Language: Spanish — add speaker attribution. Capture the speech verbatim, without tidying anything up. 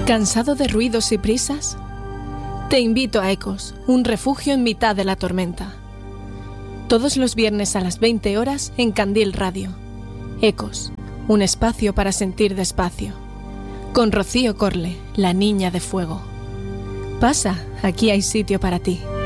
Speaker 1: ¿Cansado de ruidos y prisas? Te invito a Ecos, un refugio en mitad de la tormenta. Todos los viernes a las veinte horas en Candil Radio. Ecos, un espacio para sentir despacio. Con Rocío Corle, la niña de fuego. Pasa, aquí hay sitio para ti.